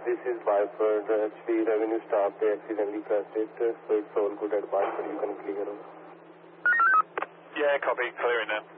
This is Byford. Actually, revenue staff, they accidentally pressed it, so it's all good at Byford. You can clear over. Yeah, copy. Clearing now.